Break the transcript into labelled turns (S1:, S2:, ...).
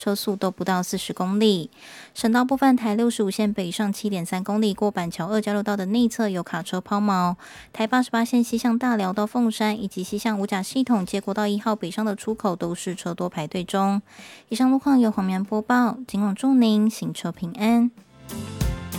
S1: 车速都不到40公里。省道部分，台65线北上 7.3 公里，过板桥2交流道的内侧有卡车抛锚。台88线西向大寮到凤山以及西向五甲系统接国道1号北上的出口都是车多排队中。以上路况由黄棉播报，今晚祝您行车平安。